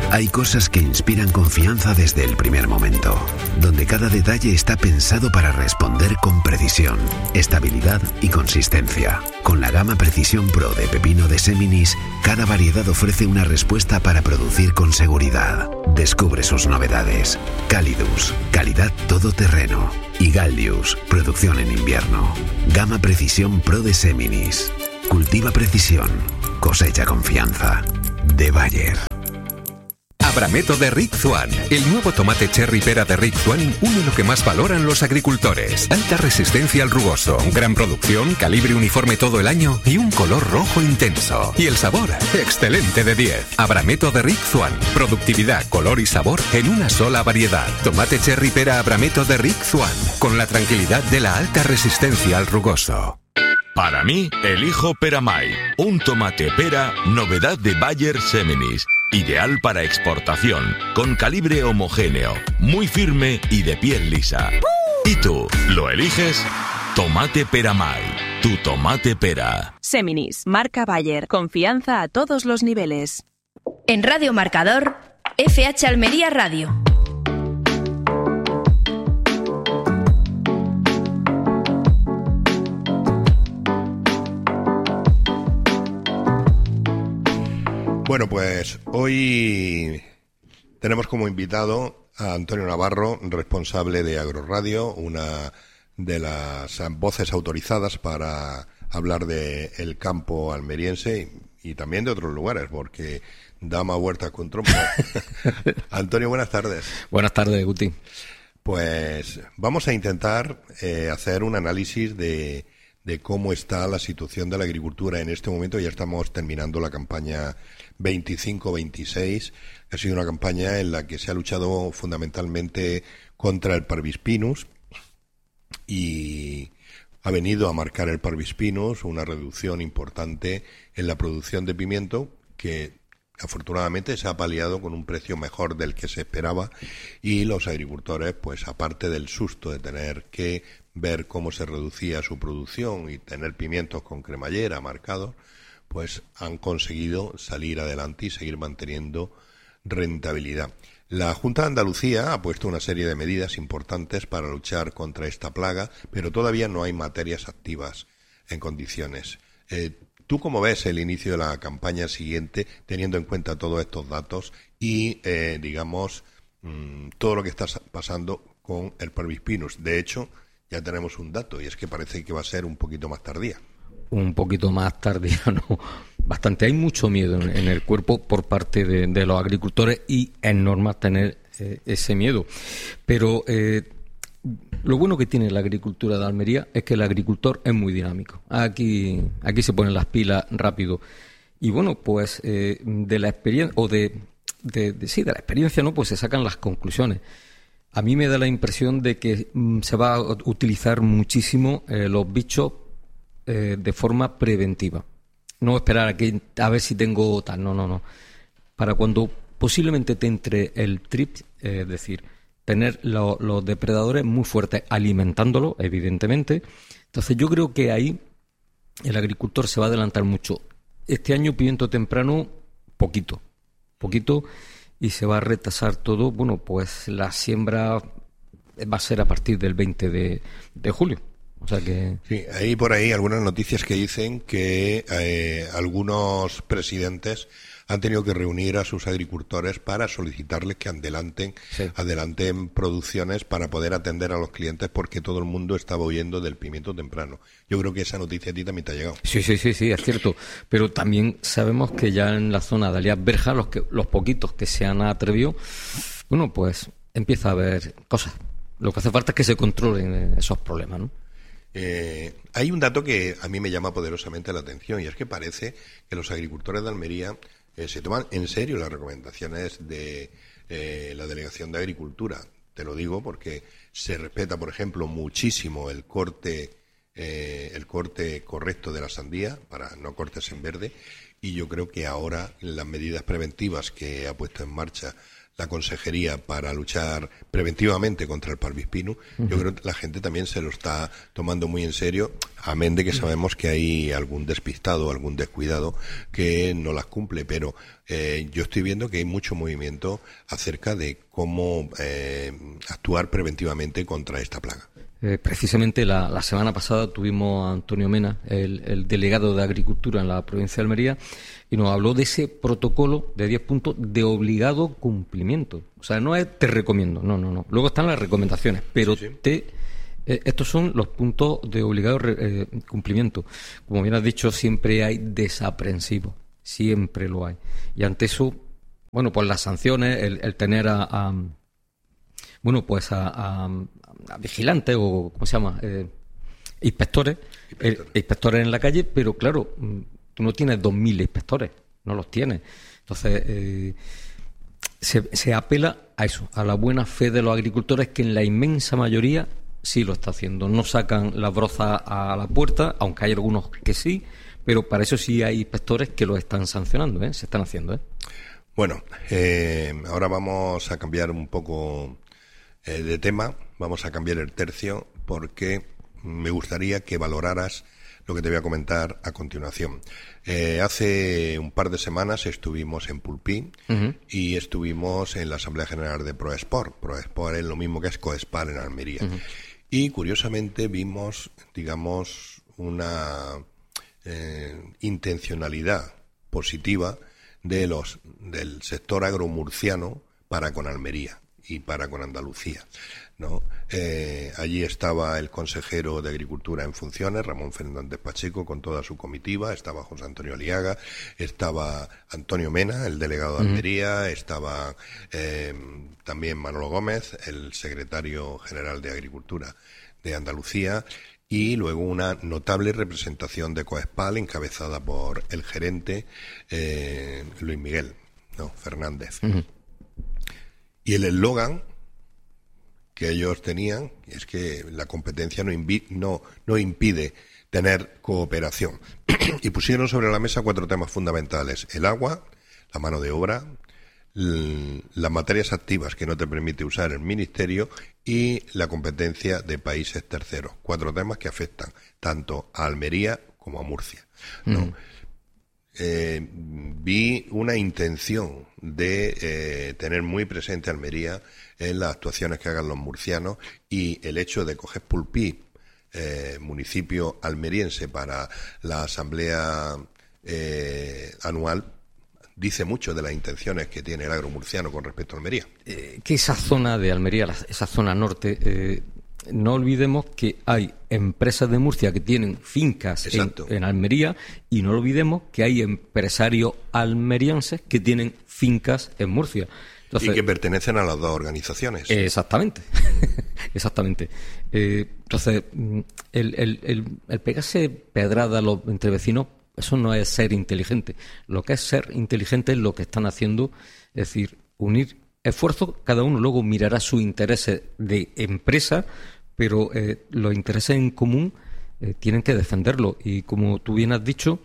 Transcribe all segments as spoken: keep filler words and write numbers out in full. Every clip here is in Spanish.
Hay cosas que inspiran confianza desde el primer momento, donde cada detalle está pensado para responder con precisión, estabilidad y consistencia. Con la gama Precisión Pro de pepino de Seminis, cada variedad ofrece una respuesta para producir con seguridad. Descubre sus novedades. Calidus, calidad todoterreno. Y Gallius, producción en invierno. Gama Precisión Pro de Seminis. Cultiva precisión, cosecha confianza. De Bayer. Abrameto de Rick Swan. El nuevo tomate cherry pera de Rick Swan une lo que más valoran los agricultores. Alta resistencia al rugoso, gran producción, calibre uniforme todo el año y un color rojo intenso. Y el sabor, excelente de diez. Abrameto de Rick Swan. Productividad, color y sabor en una sola variedad. Tomate cherry pera Abrameto de Rick Swan. Con la tranquilidad de la alta resistencia al rugoso. Para mí, elijo Peramay, un tomate pera, novedad de Bayer Seminis. Ideal para exportación, con calibre homogéneo, muy firme y de piel lisa. ¿Y tú, lo eliges? Tomate Peramay, tu tomate pera. Seminis, marca Bayer, confianza a todos los niveles. En Radio Marcador, F H Almería Radio. Bueno, pues hoy tenemos como invitado a Antonio Navarro, responsable de Agroradio, una de las voces autorizadas para hablar de el campo almeriense y, y también de otros lugares, porque da más vueltas con trompo. Antonio, buenas tardes. Buenas tardes, Guti. Pues vamos a intentar eh, hacer un análisis de, de cómo está la situación de la agricultura en este momento. Ya estamos terminando la campaña veinticinco veintiséis, ha sido una campaña en la que se ha luchado fundamentalmente contra el Parvispinus y ha venido a marcar el Parvispinus una reducción importante en la producción de pimiento que afortunadamente se ha paliado con un precio mejor del que se esperaba y los agricultores, pues aparte del susto de tener que ver cómo se reducía su producción y tener pimientos con cremallera marcados, pues han conseguido salir adelante y seguir manteniendo rentabilidad. La Junta de Andalucía ha puesto una serie de medidas importantes para luchar contra esta plaga, pero todavía no hay materias activas en condiciones. Eh, ¿Tú cómo ves el inicio de la campaña siguiente, teniendo en cuenta todos estos datos y, eh, digamos, mmm, todo lo que está pasando con el Parvispinus? De hecho, ya tenemos un dato y es que parece que va a ser un poquito más tardía. Un poquito más tardía, no, bastante. Hay mucho miedo en, en el cuerpo por parte de, de los agricultores y es normal tener eh, ese miedo. Pero eh, lo bueno que tiene la agricultura de Almería es que el agricultor es muy dinámico. Aquí, aquí se ponen las pilas rápido. Y bueno, pues eh, de la experiencia, o de, de, de sí, de la experiencia, ¿no? Pues se sacan las conclusiones. A mí me da la impresión de que mm, se va a utilizar muchísimo eh, los bichos de forma preventiva. No esperar a, que, a ver si tengo tal, no, no, no. Para cuando posiblemente te entre el trip, eh, es decir, tener lo, los depredadores muy fuertes alimentándolo, evidentemente. Entonces yo creo que ahí el agricultor se va a adelantar mucho. Este año pimiento temprano, poquito, poquito, y se va a retrasar todo. Bueno, pues la siembra va a ser a partir del veinte de julio. O sea que... Sí, hay por ahí algunas noticias que dicen que eh, algunos presidentes han tenido que reunir a sus agricultores para solicitarles que adelanten, sí. adelanten producciones para poder atender a los clientes porque todo el mundo estaba huyendo del pimiento temprano. Yo creo que esa noticia a ti también te ha llegado. Sí, sí, sí, sí, es cierto. Pero también sabemos que ya en la zona de Alias Berja, los, que, los poquitos que se han atrevido, bueno, pues empieza a haber cosas. Lo que hace falta es que se controlen esos problemas, ¿no? Eh, hay un dato que a mí me llama poderosamente la atención y es que parece que los agricultores de Almería eh, se toman en serio las recomendaciones de eh, la Delegación de Agricultura. Te lo digo porque se respeta, por ejemplo, muchísimo el corte eh, el corte correcto de la sandía para no cortes en verde y yo creo que ahora las medidas preventivas que ha puesto en marcha la consejería para luchar preventivamente contra el Parvispinus, uh-huh. yo creo que la gente también se lo está tomando muy en serio, amén de que sabemos que hay algún despistado, algún descuidado que no las cumple, pero eh, yo estoy viendo que hay mucho movimiento acerca de cómo eh, actuar preventivamente contra esta plaga. Eh, precisamente la, la semana pasada tuvimos a Antonio Mena, el, el delegado de Agricultura en la provincia de Almería, y nos habló de ese protocolo de diez puntos de obligado cumplimiento. O sea, no es te recomiendo, no, no, no. Luego están las recomendaciones, pero sí, sí. te eh, estos son los puntos de obligado eh, cumplimiento. Como bien has dicho, siempre hay desaprensivos, siempre lo hay. Y ante eso, bueno, pues las sanciones, el, el tener a... a bueno, pues a, a, a vigilantes o, ¿cómo se llama? Eh, inspectores, inspectores. Eh, inspectores en la calle, pero claro, tú no tienes dos mil inspectores, no los tienes. Entonces, eh, se, se apela a eso, a la buena fe de los agricultores, que en la inmensa mayoría sí lo está haciendo. No sacan las brozas a la puerta, aunque hay algunos que sí, pero para eso sí hay inspectores que lo están sancionando, ¿eh? Se están haciendo, ¿eh? Bueno, eh, ahora vamos a cambiar un poco eh, de tema, vamos a cambiar el tercio, porque me gustaría que valoraras lo que te voy a comentar a continuación. Eh, hace un par de semanas estuvimos en Pulpí uh-huh. y estuvimos en la Asamblea General de Proesport. Proesport es lo mismo que es Coespar en Almería. Uh-huh. Y curiosamente vimos, digamos, una eh, intencionalidad positiva de los del sector agromurciano para con Almería y para con Andalucía, ¿no? Eh, allí estaba el consejero de Agricultura en funciones, Ramón Fernández Pacheco, con toda su comitiva, estaba José Antonio Aliaga, estaba Antonio Mena, el delegado de Almería, uh-huh. estaba eh, también Manolo Gómez, el secretario general de Agricultura de Andalucía, y luego una notable representación de Coespal encabezada por el gerente eh, Luis Miguel, no, Fernández. Uh-huh. Y el eslogan que ellos tenían es que la competencia no, invi- no, no impide tener cooperación. Y pusieron sobre la mesa cuatro temas fundamentales: el agua, la mano de obra, l- las materias activas que no te permite usar el ministerio y la competencia de países terceros. Cuatro temas que afectan tanto a Almería como a Murcia, ¿no? Mm. Eh, vi una intención de eh, tener muy presente Almería en las actuaciones que hagan los murcianos, y el hecho de coger Pulpí, eh, municipio almeriense, para la asamblea eh, anual, dice mucho de las intenciones que tiene el agromurciano con respecto a Almería. Eh, que esa zona de Almería, la, esa zona norte, eh, no olvidemos que hay empresas de Murcia que tienen fincas en, en Almería, y no olvidemos que hay empresarios almerienses que tienen fincas en Murcia. Entonces, y que pertenecen a las dos organizaciones. Exactamente, exactamente. Eh, entonces, el, el, el, el pegarse pedrada a los, entre vecinos, eso no es ser inteligente. Lo que es ser inteligente es lo que están haciendo, es decir, unir esfuerzos. Cada uno luego mirará sus intereses de empresa, pero eh, los intereses en común eh, tienen que defenderlo. Y como tú bien has dicho,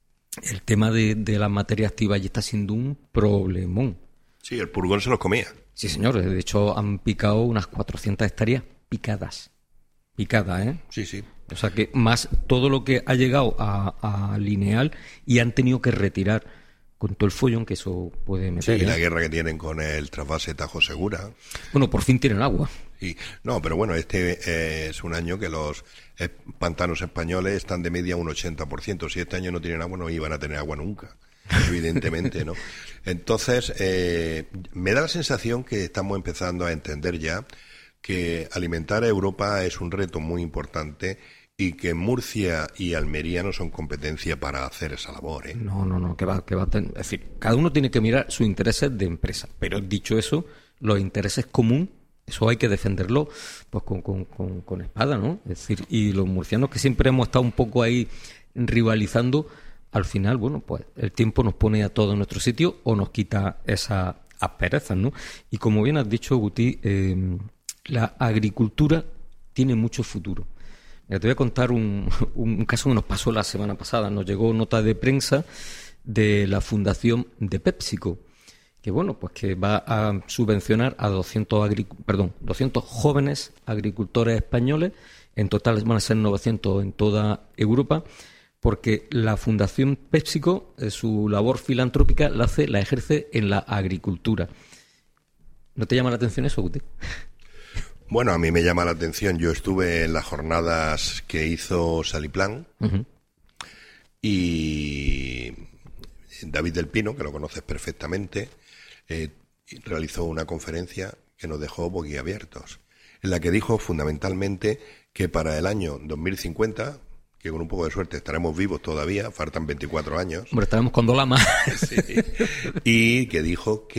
el tema de, de la materia activa ya está siendo un problemón. Sí, el purgón se los comía. Sí, señor. De hecho, han picado unas cuatrocientas hectáreas picadas. Picadas, ¿eh? Sí, sí. O sea que más todo lo que ha llegado a, a lineal, y han tenido que retirar con todo el follón que eso puede meter. Sí, y ¿eh? la guerra que tienen con el trasvase Tajo Segura. Bueno, por fin tienen agua. Sí. No, pero bueno, este eh, es un año que los eh, pantanos españoles están de media un ochenta por ciento. Si este año no tienen agua, no iban a tener agua nunca. Evidentemente, ¿no? Entonces, eh, me da la sensación que estamos empezando a entender ya que alimentar a Europa es un reto muy importante, y que Murcia y Almería no son competencia para hacer esa labor, ¿eh? No, no, no, que va, que va a tener, es decir, cada uno tiene que mirar sus intereses de empresa, pero dicho eso, los intereses comunes, eso hay que defenderlo pues con, con, con, con espada, ¿no? Es decir, y los murcianos, que siempre hemos estado un poco ahí rivalizando, al final, bueno, pues el tiempo nos pone a todos en nuestro sitio o nos quita esas asperezas, ¿no? Y como bien has dicho, Guti, eh, la agricultura tiene mucho futuro. Mira, te voy a contar un, un caso que nos pasó la semana pasada. Nos llegó nota de prensa de la fundación de PepsiCo, que bueno, pues que va a subvencionar a doscientos, agric- perdón, doscientos jóvenes agricultores españoles. En total van a ser novecientos en toda Europa, porque la Fundación PepsiCo, eh, su labor filantrópica la hace, la ejerce en la agricultura. ¿No te llama la atención eso, Guti? Bueno, a mí me llama la atención. Yo estuve en las jornadas que hizo Saliplan, uh-huh. y David del Pino, que lo conoces perfectamente, eh, realizó una conferencia que nos dejó boquiabiertos, en la que dijo fundamentalmente que para el año dos mil cincuenta, que con un poco de suerte estaremos vivos todavía, faltan veinticuatro años. Hombre, estaremos con Dolama. Sí, y que dijo que